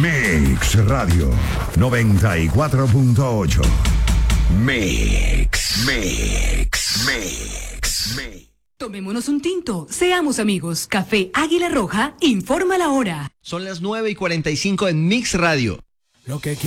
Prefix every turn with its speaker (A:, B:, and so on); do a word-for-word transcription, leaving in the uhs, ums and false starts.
A: Mix Radio noventa y cuatro punto ocho. Mix, Mix, Mix, Mix.
B: Tomémonos un tinto, seamos amigos. Café Águila Roja informa la hora.
C: Son las nueve y cuarenta y cinco en Mix Radio.
D: Lo que